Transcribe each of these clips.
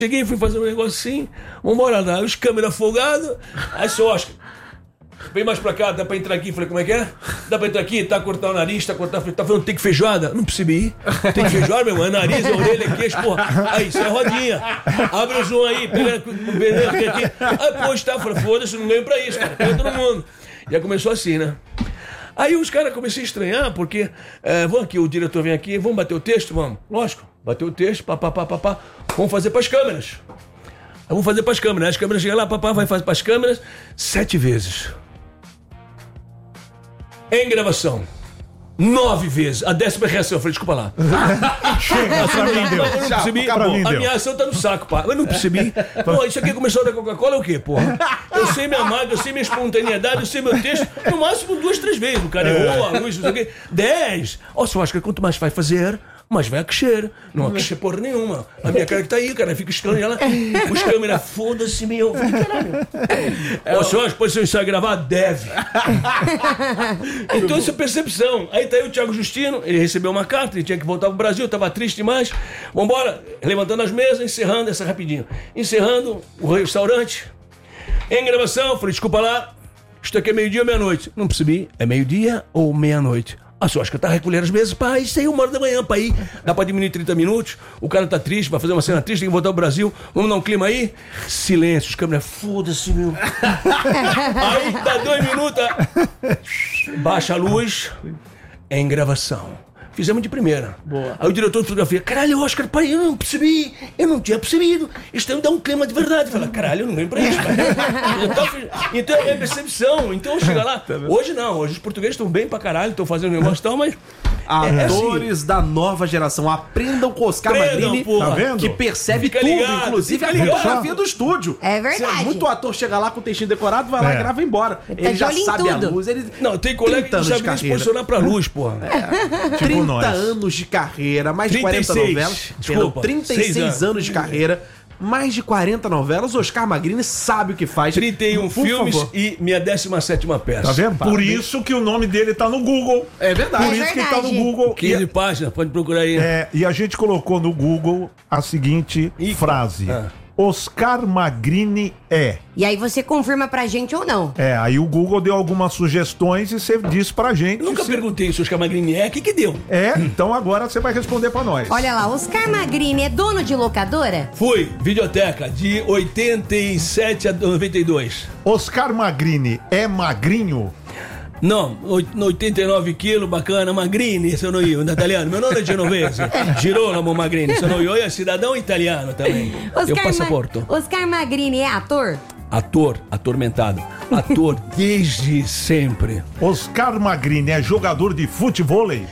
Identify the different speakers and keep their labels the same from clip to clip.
Speaker 1: Cheguei, fui fazer um negócio assim, vambora lá, os câmeras folgados, aí seu Oscar, vem mais pra cá, dá pra entrar aqui? Falei, como é que é? Dá pra entrar aqui? Tá cortar o nariz, tá cortando, tá falando, tem que feijoada? Não percebi. Tem que feijoada, meu irmão, é nariz, é orelha, é queixo, porra. Aí, isso é rodinha. Abre o zoom aí, pega o veneno aqui. Aí, pô, tá, falei, foda-se, não ganho pra isso, cara, pega todo mundo. Já começou assim, né? Aí os caras começaram a estranhar, porque, vamos aqui, o diretor vem aqui, vamos bater o texto? Vamos. Lógico, bateu o texto, papapá, vamos fazer pras câmeras. Vamos fazer pras câmeras. As câmeras chegam lá, papá vai fazer pras câmeras 7 vezes. Em gravação. 9 vezes. A 10ª reação. Eu falei, desculpa lá.
Speaker 2: Chega, pra mim deu.
Speaker 1: Eu não percebi.
Speaker 2: Acabou.
Speaker 1: A minha ação tá no saco, pá. Eu não percebi. Pô, isso aqui começou da Coca-Cola é o quê, porra? Eu sei minha marca, eu sei minha espontaneidade, eu sei meu texto. No máximo 2, 3 vezes. O cara errou, a luz, não sei o quê. 10. Ó, só acho que quanto mais vai fazer, mas vai aquecer. Não aquecer porra nenhuma. A minha cara que tá aí, cara, fica escrando ela. Os câmeras, foda-se, meu. Caralho. Ó, senhor, pode ser um ensaio gravado? Deve. Então, isso é percepção. Aí tá aí o Thiago Justino, ele recebeu uma carta, ele tinha que voltar pro Brasil, tava triste demais. Vambora, levantando as mesas, encerrando essa rapidinho. Encerrando o restaurante. Em gravação, falei, desculpa lá, isto aqui é meio-dia ou meia-noite? Não percebi, é meio-dia ou meia-noite? A Sosca tá recolhendo as mesas, pá, isso aí 1h da manhã, pra ir. Dá pra diminuir 30 minutos, o cara tá triste, vai fazer uma cena triste, tem que voltar ao Brasil, vamos dar um clima aí? Silêncio, os câmeras, foda-se, meu. Aí dá 2 minutos, baixa a luz, é em gravação. Fizemos de primeira. Boa. Aí o diretor de fotografia, caralho, Oscar, pai, eu não percebi, eu não tinha percebido. Isto dá um clima de verdade. Fala, caralho, eu não ganho pra isso, então é percepção. Então chega lá. Hoje não, hoje os portugueses estão bem pra caralho, estão fazendo negócio e tal, mas.
Speaker 3: Atores assim. Da nova geração, aprendam com Oscar Magrini,
Speaker 2: tá vendo?
Speaker 3: Que percebe tudo,
Speaker 1: ligado,
Speaker 3: inclusive a fotografia do estúdio.
Speaker 4: É verdade.
Speaker 3: Muito ator chega lá com o textinho decorado, vai lá e grava e embora. Ele já sabe a luz.
Speaker 1: Não, tem colega que não sabe nem se posicionar pra luz, porra.
Speaker 3: 30 anos de carreira, mais de 40 novelas.
Speaker 1: Desculpa,
Speaker 3: 36 anos de carreira. Mais de 40 novelas, Oscar Magrini sabe o que faz.
Speaker 1: 31 filmes favor. E minha 17ª peça.
Speaker 2: Tá vendo? Por isso que o nome dele tá no Google.
Speaker 3: É verdade.
Speaker 2: Por isso que ele tá no Google.
Speaker 1: 15 páginas, pode procurar aí.
Speaker 2: E a gente colocou no Google a seguinte frase. Oscar Magrini é.
Speaker 4: E aí você confirma pra gente ou não.
Speaker 2: Aí o Google deu algumas sugestões e você disse pra gente.
Speaker 1: Eu nunca perguntei se Oscar Magrini é, o que deu?
Speaker 2: Então agora você vai responder pra nós.
Speaker 4: Olha lá, Oscar Magrini é dono de locadora?
Speaker 1: Fui, videoteca, de 87 a 92.
Speaker 2: Oscar Magrini é magrinho?
Speaker 1: Não, 89 quilos, bacana, Magrini, sono io, um italiano. Meu nome é genovese, Girolamo Magrini, sono io, é cidadão italiano também. Eu passaporto.
Speaker 4: Oscar Magrini é ator?
Speaker 1: Ator, atormentado. Ator desde sempre.
Speaker 2: Oscar Magrini é jogador de futevôlei?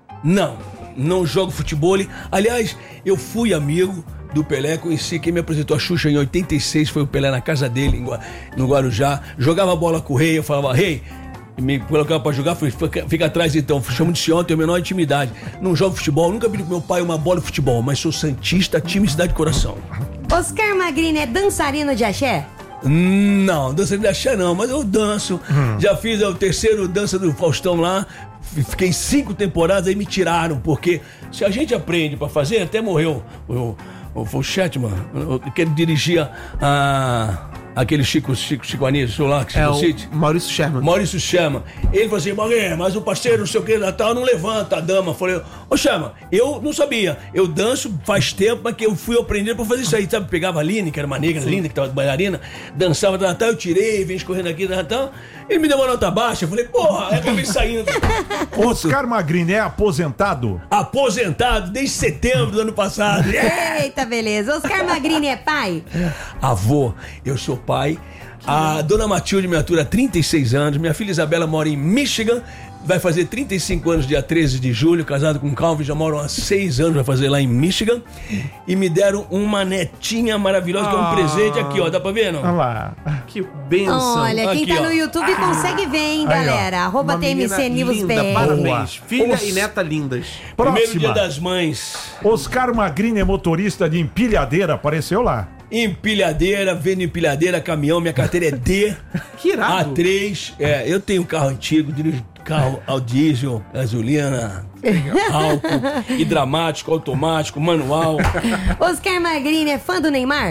Speaker 1: Não jogo futebol. Aliás, eu fui amigo do Pelé, conheci quem me apresentou a Xuxa em 86, foi o Pelé na casa dele, no Guarujá. Jogava bola com o Rei, eu falava, Rei, me colocava pra jogar, fica atrás então, chamo de senhor, tenho a menor intimidade. Não jogo futebol, nunca pedi pro meu pai uma bola de futebol, mas sou santista, time Cidade de Coração.
Speaker 4: Oscar Magrini é dançarino de axé?
Speaker 1: Não, dançarino de axé não, mas eu danço. Já fiz o 3º dança do Faustão lá, fiquei 5 temporadas, aí me tiraram, porque se a gente aprende pra fazer, até morreu o Chetman, que ele dirigia aquele Chico Anísio lá, que
Speaker 3: o Maurício
Speaker 1: Sherman. Ele falou assim, mas o parceiro, não sei o que, Natal, não levanta a dama. Eu falei, Sherman, eu não sabia. Eu danço faz tempo, mas que eu fui aprender pra fazer isso aí, sabe? Pegava a Aline, que era uma negra linda, que tava de bailarina, dançava do Natal, eu tirei, vim escorrendo aqui do Natal. Ele me deu uma nota baixa, eu falei, porra, aí acabei saindo.
Speaker 2: Oscar Magrini é aposentado?
Speaker 1: Aposentado desde setembro do ano passado.
Speaker 4: Eita, beleza. Oscar Magrini é pai?
Speaker 1: Avô, eu sou pai. A dona Matilde me atura há 36 anos. Minha filha Isabela mora em Michigan. Vai fazer 35 anos dia 13 de julho. Casado com o Calvin, já moram há 6 anos. Vai fazer lá em Michigan. E me deram uma netinha maravilhosa, que é um presente aqui, ó. Dá pra ver, não?
Speaker 2: Olha lá.
Speaker 3: Que benção.
Speaker 4: Olha, quem
Speaker 1: aqui,
Speaker 4: tá
Speaker 1: ó.
Speaker 4: no YouTube consegue ver, hein, galera? Arroba TMC News
Speaker 3: linda,
Speaker 4: BR.
Speaker 3: parabéns. Filha e neta lindas.
Speaker 1: Primeiro dia das mães.
Speaker 2: Oscar Magrini é motorista de empilhadeira, apareceu lá.
Speaker 1: Empilhadeira, vendo empilhadeira, caminhão, minha carteira é D.
Speaker 3: Que irado.
Speaker 1: A3, eu tenho um carro antigo, dirijo carro ao diesel, gasolina, álcool, hidráulico, automático, manual.
Speaker 4: Oscar Magrini é fã do Neymar?